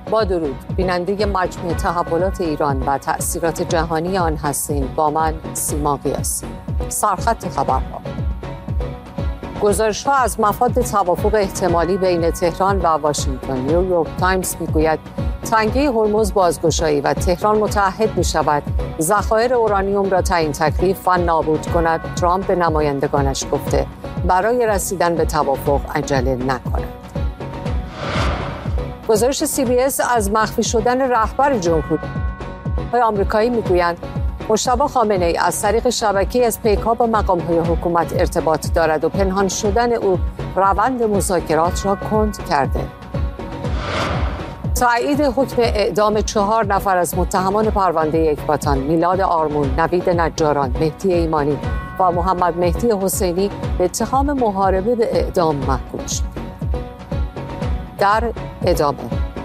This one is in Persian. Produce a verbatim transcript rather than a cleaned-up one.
با درود، بیننده مجموع تحولات ایران و تأثیرات جهانی آن هستیم. با من سیما قیاسی. سرخط خبرها. گزارش‌ها از مفاد توافق احتمالی بین تهران و واشنگتن. نیویورک تایمز میگوید تنگه هرمز بازگشایی و تهران متعهد می‌شود ذخایر اورانیوم را تعیین تکلیف و نابود کند. ترامپ به نمایندگانش گفته برای رسیدن به توافق عجله نکنند. گزارش سی بی اس از مخفی شدن رهبر جمهوری آمریکایی میگویند مجتبی خامنه‌ای از طریق شبکه‌ای از پیک‌ها با مقام‌های حکومت ارتباط دارد و پنهان شدن او روند مذاکرات را کند کرده. تایید حکم اعدام چهار نفر از متهمان پرونده اکباتان، میلاد آرمون، نوید نجاران، مهدی ایمانی و محمد مهدی حسینی به اتهام محاربه به اعدام محکوم شد. در ادامه